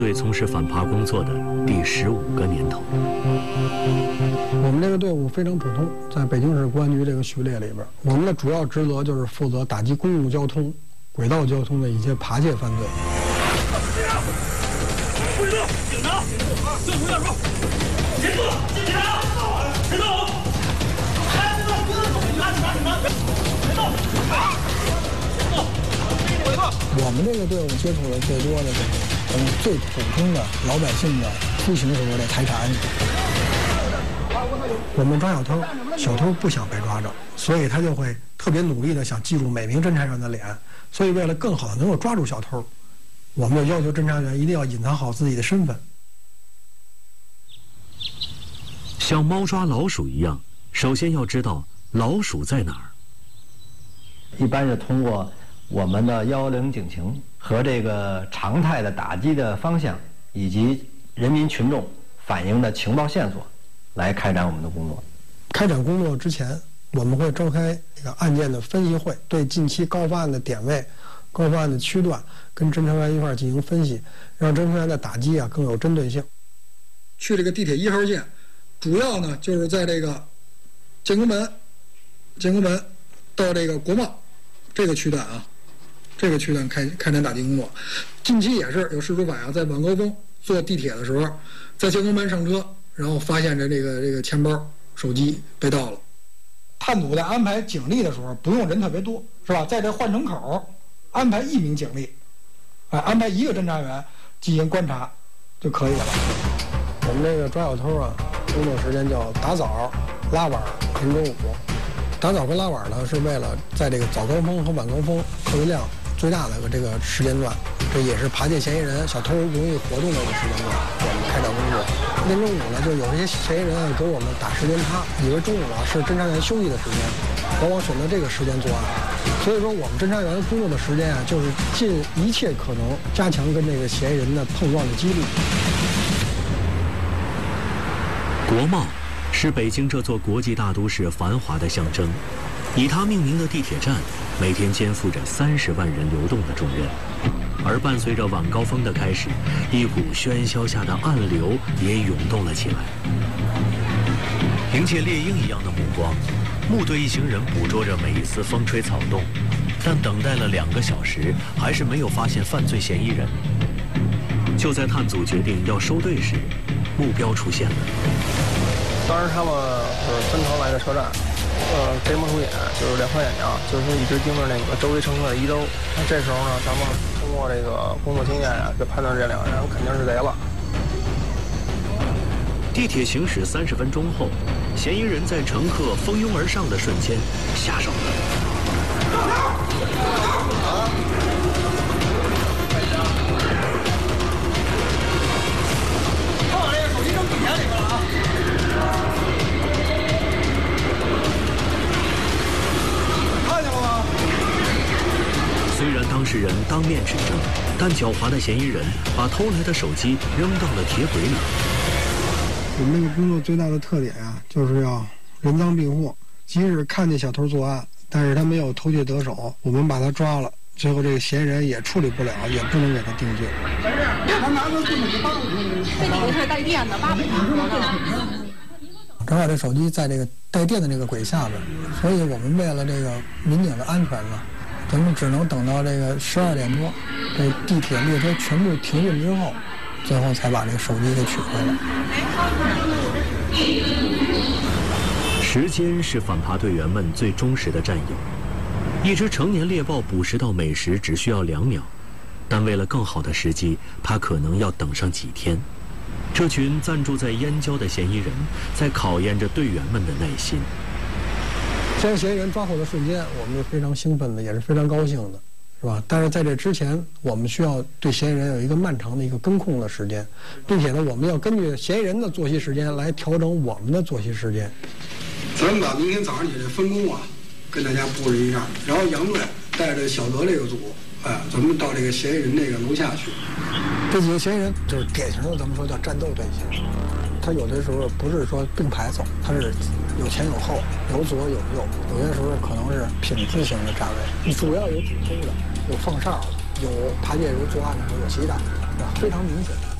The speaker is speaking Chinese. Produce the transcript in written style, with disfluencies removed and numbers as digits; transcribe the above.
队从事反扒工作的第15个年头。 我们这个队伍非常普通，在北京市公安局这个序列里边，我们的主要职责就是负责打击公共交通、轨道交通的一些扒窃犯罪。 警察，政府要说，别动，警察，别动， 我们这个队伍接触的最多的就是最普通的老百姓的出行时候的财产安全。我们抓小偷，小偷不想被抓着，所以他就会特别努力的想记住每名侦查员的脸。所以为了更好的能够抓住小偷，我们就要求侦查员一定要隐藏好自己的身份。 像猫抓老鼠一样，首先要知道老鼠在哪儿。 一般是通过我们的110警情和这个常态的打击的方向，以及人民群众反映的情报线索，来开展我们的工作。 开展工作之前，我们会召开一个案件的分析会，对近期高发案的点位、高发案的区段，跟侦查员一块进行分析，让侦查员的打击更有针对性。去这个地铁1号线，主要呢就是在这个建国门到这个国贸这个区段这个区段开展打击工作。近期也是有事主反映，在晚高峰坐地铁的时候，在建国门上车，然后发现这个钱包、手机被盗了。探组在安排警力的时候，不用人特别多，是吧？在这换乘口安排1名警力，安排1个侦查员进行观察就可以了。我们这个抓小偷工作时间叫打早、拉晚、临中午。打早跟拉晚呢，是为了在这个早高峰和晚高峰客流量最大的这个时间段，这也是扒窃嫌疑人、小偷容易活动的一个时间段，我们开展工作。临中午呢，就有些嫌疑人给我们打时间差，以为中午是侦查员休息的时间，往往选择这个时间作案。所以说，我们侦查员工作的时间就是尽一切可能加强跟这个嫌疑人的碰撞的几率。 国贸是北京这座国际大都市繁华的象征，以它命名的地铁站每天肩负着30万人流动的重任。而伴随着晚高峰的开始，一股喧嚣下的暗流也涌动了起来。凭借猎鹰一样的目光，木队一行人捕捉着每一丝风吹草动，但等待了2个小时，还是没有发现犯罪嫌疑人。就在探组决定要收队时，目标出现了。 当时他们是分头来的车站，贼摸出眼，就是2颗眼睛，就是一直盯着那个周围乘客的衣兜。那这时候呢，咱们通过这个工作经验就判断这2个人肯定是贼了。 地铁行驶30分钟后，嫌疑人在乘客蜂拥而上的瞬间下手了。虽然当事人当面指证，但狡猾的嫌疑人把偷来的手机扔到了铁轨里。 我们这个工作最大的特点就是要人赃并获。即使看见小偷作案，但是他没有偷窃得手，我们把他抓了，最后这个嫌疑人也处理不了，也不能给他定罪。 这几个是带电的，800 正好这手机在这个带电的这个轨下边，所以我们为了这个民警的安全呢，咱们只能等到这个12点多，这地铁列车全部停运之后，最后才把这个手机给取回来。 时间是反扒队员们最忠实的战友。一只成年猎豹捕食到美食只需要2秒，但为了更好的时机，它可能要等上几天。这群暂住在燕郊的嫌疑人，在考验着队员们的耐心。 将嫌疑人抓获的瞬间，我们是非常兴奋的，也是非常高兴的，是吧？但是在这之前，我们需要对嫌疑人有一个漫长的一个跟控的时间，并且呢，我们要根据嫌疑人的作息时间来调整我们的作息时间。咱们把明天早上起来分工跟大家布置一下，然后杨队带着小德这个组，咱们到这个嫌疑人这个楼下去。这几个嫌疑人就是典型的咱们说叫战斗队形，他有的时候不是说并排走，他是有前有后，有左有右，有些时候可能是品质型的站位，主要有主攻的，有放哨的， 有谭建如作案的这个期待，非常明显。